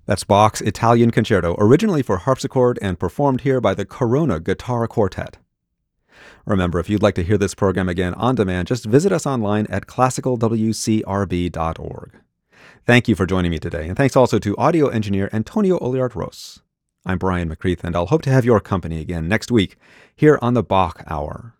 That's Bach's Italian Concerto, originally for harpsichord and performed here by the Corona Guitar Quartet. Remember, if you'd like to hear this program again on demand, just visit us online at classicalwcrb.org. Thank you for joining me today, and thanks also to audio engineer Antonio Oliart-Ros. I'm Brian McCreath, and I'll hope to have your company again next week here on the Bach Hour.